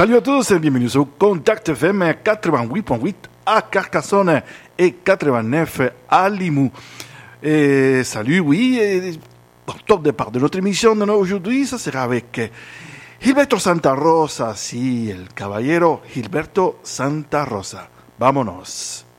Salut à tous et bienvenue au Contact FM 88.8 à Carcassonne et 89 à Limoux. Et salut, oui, et top départ de notre émission aujourd'hui, ça sera avec Gilberto Santa Rosa, sí, el caballero Gilberto Santa Rosa. Vámonos.